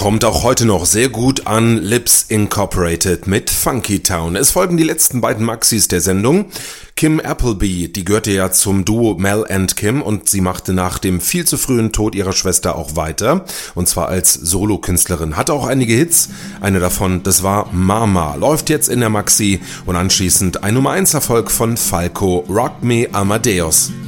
Kommt auch heute noch sehr gut an, Lips Incorporated mit Funky Town. Es folgen die letzten beiden Maxis der Sendung. Kim Appleby, die gehörte ja zum Duo Mel and Kim und sie machte nach dem viel zu frühen Tod ihrer Schwester auch weiter. Und zwar als Solokünstlerin. Hatte auch einige Hits. Eine davon, das war Mama. Läuft jetzt in der Maxi und anschließend ein Nummer 1 Erfolg von Falco, Rock Me Amadeus.